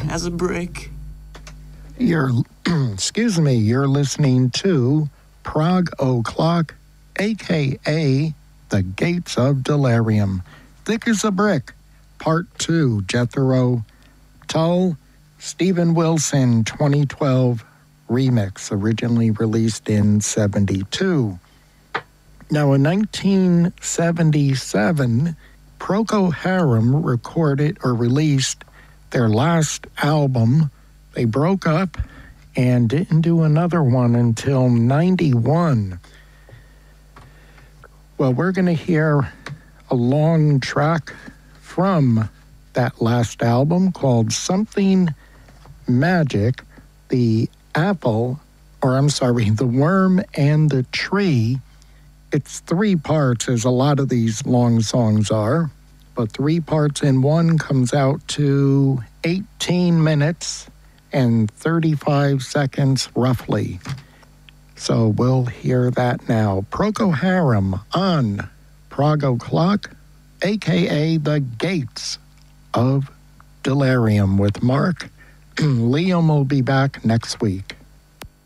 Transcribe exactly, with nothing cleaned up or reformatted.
as a brick. You're, excuse me, you're listening to Prog O'Clock, a k a. The Gates of Delirium. Thick as a Brick, Part two, Jethro Tull, Steven Wilson, twenty twelve remix, originally released in seventy-two. Now, in nineteen seventy-seven, Procol Harum recorded or released their last album. They broke up and didn't do another one until ninety-one. Well, we're going to hear a long track from that last album called Something Magic, the apple, or I'm sorry, the worm and the tree. It's three parts, as a lot of these long songs are, but three parts in one comes out to eighteen minutes and thirty-five seconds roughly. So we'll hear that now. Procol Harum on Prog O'Clock, a k a. The Gates of Delirium with Mark. Liam will be back next week.